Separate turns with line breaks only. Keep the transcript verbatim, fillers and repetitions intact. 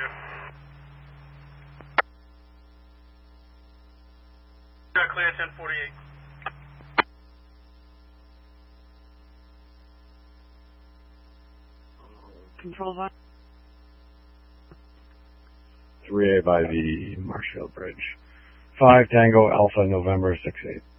Negative. Got clear ten forty-eight.
Control one.
three A by the Marshfield Bridge. five Tango Alpha November six eight.